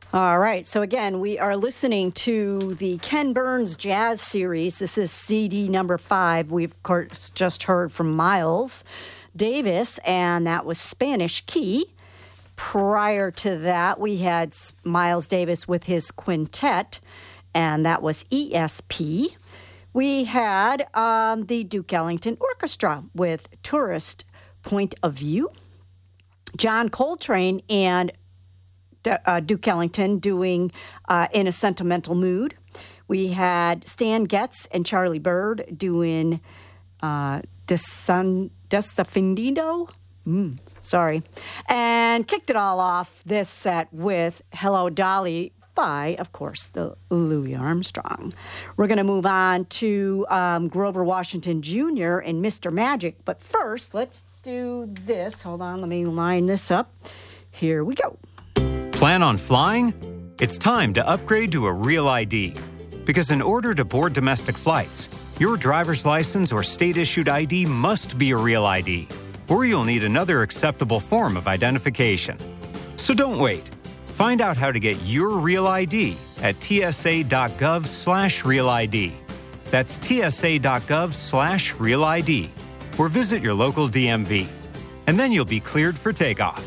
All right. So again, we are listening to the Ken Burns Jazz Series. This is CD number 5. We've, of course, just heard from Miles Davis, and that was Spanish Key. Prior to that, we had Miles Davis with his quintet, and that was ESP. We had the Duke Ellington Orchestra with Tourist Point of View. John Coltrane and Duke Ellington doing In a Sentimental Mood. We had Stan Getz and Charlie Byrd doing Desafindino. Sorry. And kicked it all off this set with Hello Dolly by, of course, the Louis Armstrong. We're going to move on to Grover Washington Jr. and Mr. Magic. But first, let's do this. Hold on, let me line this up. Here we go. Plan on flying? It's time to upgrade to a Real ID. Because in order to board domestic flights, your driver's license or state-issued ID must be a Real ID, or you'll need another acceptable form of identification. So don't wait. Find out how to get your Real ID at tsa.gov/Real ID. That's tsa.gov/Real ID, or visit your local DMV. And then you'll be cleared for takeoff.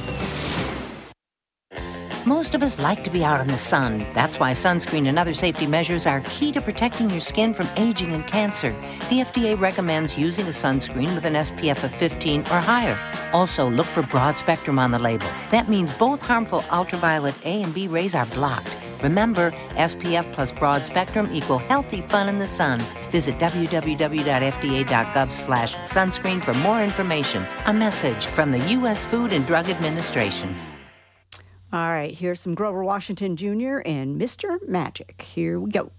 Most of us like to be out in the sun. That's why sunscreen and other safety measures are key to protecting your skin from aging and cancer. The FDA recommends using a sunscreen with an SPF of 15 or higher. Also, look for broad spectrum on the label. That means both harmful ultraviolet A and B rays are blocked. Remember, SPF plus broad spectrum equal healthy fun in the sun. Visit www.fda.gov/sunscreen for more information. A message from the U.S. Food and Drug Administration. All right, here's some Grover Washington Jr. and Mr. Magic. Here we go.